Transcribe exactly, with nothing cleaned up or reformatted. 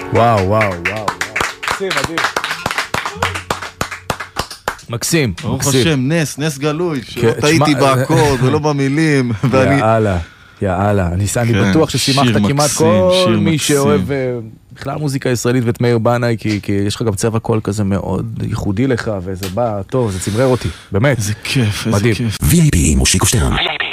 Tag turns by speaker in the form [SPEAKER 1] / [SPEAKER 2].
[SPEAKER 1] וואו, וואו, וואו. מקסים, מדהים. מקסים,
[SPEAKER 2] ברוך
[SPEAKER 1] מקסים.
[SPEAKER 2] השם, נס, נס גלוי, שלא טעיתי באקורד ולא במילים.
[SPEAKER 1] יאללה, יאללה. אני בטוח ששימחת כמעט כל מי שאוהב בכלל מוזיקה ישראלית ואת מאיר בנאי, כי יש לך גם צבע קול כזה מאוד ייחודי לך, וזה בא טוב, זה צמרר אותי, באמת.
[SPEAKER 2] איזה כיף, איזה כיף.
[SPEAKER 3] וי איי פי מושיקו שטרן.